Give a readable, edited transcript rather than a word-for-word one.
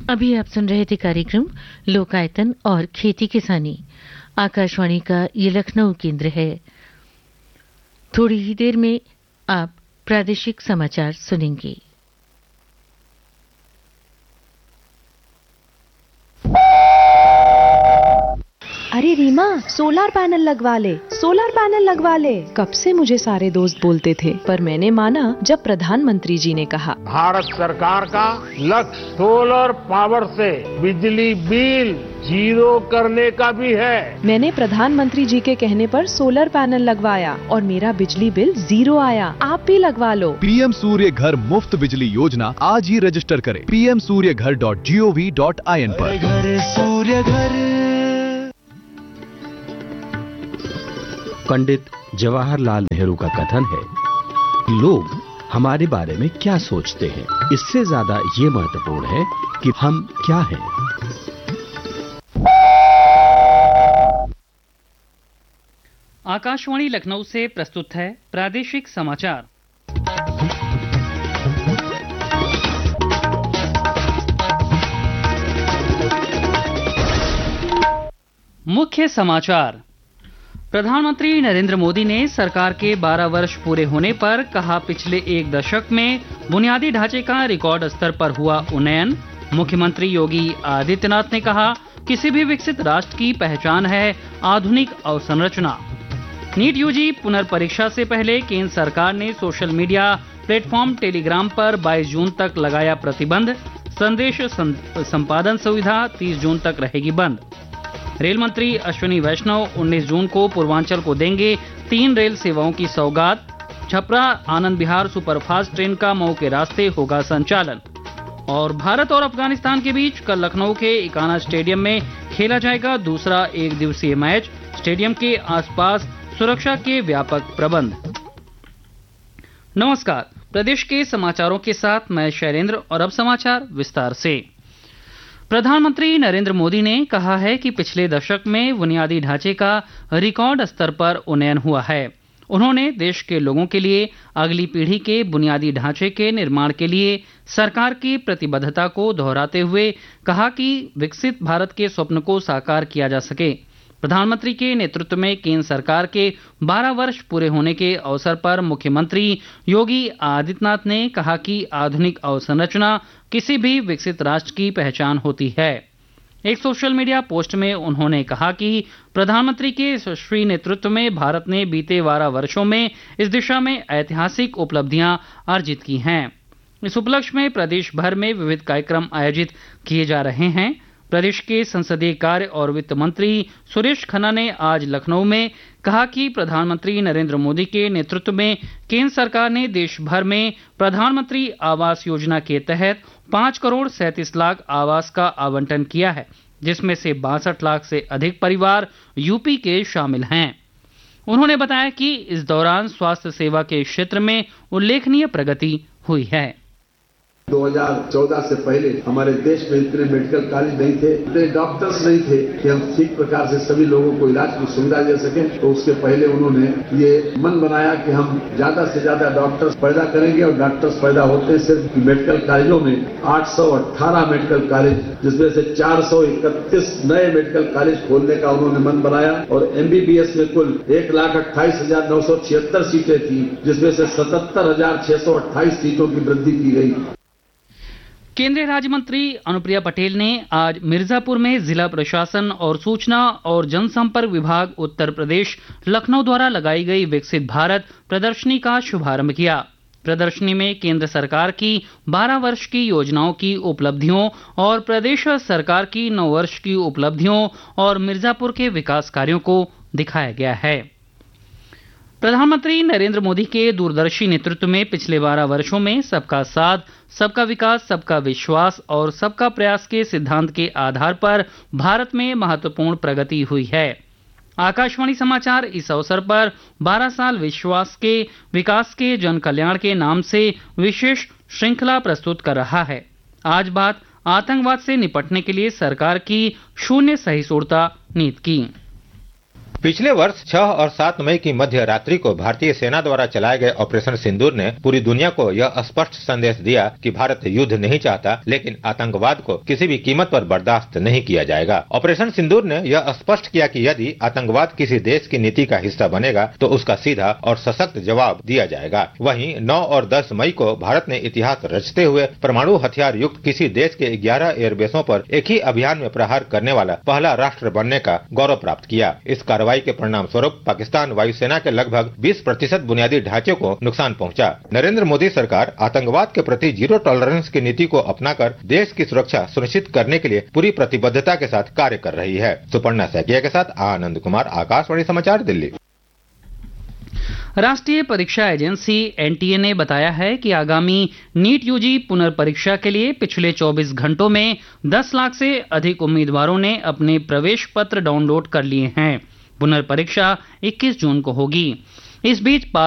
अभी आप सुन रहे थे कार्यक्रम लोकायतन और खेती किसानी। आकाशवाणी का ये लखनऊ केंद्र है। थोड़ी ही देर में आप प्रादेशिक समाचार सुनेंगे। अरे रीमा, सोलर पैनल लगवा ले, सोलर पैनल लगवा ले। कब से मुझे सारे दोस्त बोलते थे, पर मैंने माना जब प्रधानमंत्री जी ने कहा। भारत सरकार का लक्ष्य सोलर पावर से बिजली बिल जीरो करने का भी है। मैंने प्रधानमंत्री जी के कहने पर सोलर पैनल लगवाया और मेरा बिजली बिल 0 आया। आप भी लगवा लो। पीएम सूर्य घर मुफ्त बिजली योजना आज ही रजिस्टर करें pmsuryaghar.gov.in पर। घर सूर्य घर। पंडित जवाहरलाल नेहरू का कथन है, लोग हमारे बारे में क्या सोचते हैं, इससे ज्यादा ये महत्वपूर्ण है कि हम क्या हैं। आकाशवाणी लखनऊ से प्रस्तुत है प्रादेशिक समाचार। मुख्य समाचार। प्रधानमंत्री नरेंद्र मोदी ने सरकार के 12 वर्ष पूरे होने पर कहा, पिछले एक दशक में बुनियादी ढांचे का रिकॉर्ड स्तर पर हुआ उन्नयन। मुख्यमंत्री योगी आदित्यनाथ ने कहा, किसी भी विकसित राष्ट्र की पहचान है आधुनिक अवसंरचना। नीट यूजी पुनर्परीक्षा से पहले केंद्र सरकार ने सोशल मीडिया प्लेटफॉर्म टेलीग्राम पर 22 जून तक लगाया प्रतिबंध। संदेश संपादन सुविधा 30 जून तक रहेगी बंद। रेल मंत्री अश्विनी वैष्णव 19 जून को पूर्वांचल को देंगे 3 रेल सेवाओं की सौगात। छपरा आनंद विहार सुपरफास्ट ट्रेन का मऊ के रास्ते होगा संचालन। और भारत और अफगानिस्तान के बीच कल लखनऊ के इकाना स्टेडियम में खेला जाएगा दूसरा एक दिवसीय मैच। स्टेडियम के आसपास सुरक्षा के व्यापक प्रबंध। नमस्कार, प्रदेश के समाचारों के साथ मैं शैलेंद्र और अब समाचार विस्तार से। प्रधानमंत्री नरेंद्र मोदी ने कहा है कि पिछले दशक में बुनियादी ढांचे का रिकॉर्ड स्तर पर उन्नयन हुआ है। उन्होंने देश के लोगों के लिए अगली पीढ़ी के बुनियादी ढांचे के निर्माण के लिए सरकार की प्रतिबद्धता को दोहराते हुए कहा कि विकसित भारत के स्वप्न को साकार किया जा सके। प्रधानमंत्री के नेतृत्व में केंद्र सरकार के 12 वर्ष पूरे होने के अवसर पर मुख्यमंत्री योगी आदित्यनाथ ने कहा कि आधुनिक अवसंरचना किसी भी विकसित राष्ट्र की पहचान होती है। एक सोशल मीडिया पोस्ट में उन्होंने कहा कि प्रधानमंत्री के यशस्वी नेतृत्व में भारत ने बीते 12 वर्षों में इस दिशा में ऐतिहासिक उपलब्धियां अर्जित की हैं। इस उपलक्ष्य में प्रदेश भर में विविध कार्यक्रम आयोजित किए जा रहे हैं। प्रदेश के संसदीय कार्य और वित्त मंत्री सुरेश खन्ना ने आज लखनऊ में कहा कि प्रधानमंत्री नरेंद्र मोदी के नेतृत्व में केंद्र सरकार ने देश भर में प्रधानमंत्री आवास योजना के तहत 5 करोड़ 37 लाख आवास का आवंटन किया है, जिसमें से 62 लाख से अधिक परिवार यूपी के शामिल हैं। उन्होंने बताया कि इस दौरान स्वास्थ्य सेवा के क्षेत्र में उल्लेखनीय प्रगति हुई है। 2014 से पहले हमारे देश में इतने मेडिकल कॉलेज नहीं थे, इतने डॉक्टर्स नहीं थे कि हम ठीक प्रकार से सभी लोगों को इलाज की सुविधा दे सकें। तो उसके पहले उन्होंने ये मन बनाया कि हम ज्यादा से ज्यादा डॉक्टर्स पैदा करेंगे और डॉक्टर्स पैदा होते सिर्फ मेडिकल कॉलेजों में 818 मेडिकल कॉलेज, जिसमें से 431 नए मेडिकल कॉलेज खोलने का उन्होंने मन बनाया और MBBS में कुल 1,28,976 सीटें थी, जिसमें से 77,628 सीटों की वृद्धि की गई। केंद्रीय राज्य मंत्री अनुप्रिया पटेल ने आज मिर्जापुर में जिला प्रशासन और सूचना और जनसंपर्क विभाग उत्तर प्रदेश लखनऊ द्वारा लगाई गई विकसित भारत प्रदर्शनी का शुभारंभ किया। प्रदर्शनी में केंद्र सरकार की 12 वर्ष की योजनाओं की उपलब्धियों और प्रदेश सरकार की 9 वर्ष की उपलब्धियों और मिर्जापुर के विकास कार्यों को दिखाया गया है। प्रधानमंत्री नरेंद्र मोदी के दूरदर्शी नेतृत्व में पिछले 12 वर्षों में सबका साथ, सबका विकास, सबका विश्वास और सबका प्रयास के सिद्धांत के आधार पर भारत में महत्वपूर्ण प्रगति हुई है। आकाशवाणी समाचार इस अवसर पर 12 साल विश्वास के विकास के जन कल्याण के नाम से विशेष श्रृंखला प्रस्तुत कर रहा है। आज बात आतंकवाद से निपटने के लिए सरकार की शून्य सहिष्णुता नीति की। पिछले वर्ष 6 और 7 मई की मध्य रात्रि को भारतीय सेना द्वारा चलाए गए ऑपरेशन सिंदूर ने पूरी दुनिया को यह स्पष्ट संदेश दिया कि भारत युद्ध नहीं चाहता, लेकिन आतंकवाद को किसी भी कीमत पर बर्दाश्त नहीं किया जाएगा। ऑपरेशन सिंदूर ने यह स्पष्ट किया कि यदि आतंकवाद किसी देश की नीति का हिस्सा बनेगा तो उसका सीधा और सशक्त जवाब दिया जाएगा। वहीं 9 और 10 मई को भारत ने इतिहास रचते हुए परमाणु हथियार युक्त किसी देश के 11 एयरबेसों पर एक ही अभियान में प्रहार करने वाला पहला राष्ट्र बनने का गौरव प्राप्त किया। इस कार्रवाई के परिणाम स्वरूप पाकिस्तान वायुसेना के लगभग 20% बुनियादी ढांचे को नुकसान पहुंचा। नरेंद्र मोदी सरकार आतंकवाद के प्रति जीरो टॉलरेंस की नीति को अपनाकर देश की सुरक्षा सुनिश्चित करने के लिए पूरी प्रतिबद्धता के साथ कार्य कर रही है। सुपर्णा सैकिया के साथ आनंद कुमार, आकाशवाणी समाचार, दिल्ली। राष्ट्रीय परीक्षा एजेंसी एनटीए ने बताया है कि आगामी नीट यूजी पुनर्परीक्षा के लिए पिछले 24 घंटों में 10 लाख से अधिक उम्मीदवारों ने अपने प्रवेश पत्र डाउनलोड कर लिए हैं। पुनर्परीक्षा 21 जून को होगी। इस बीच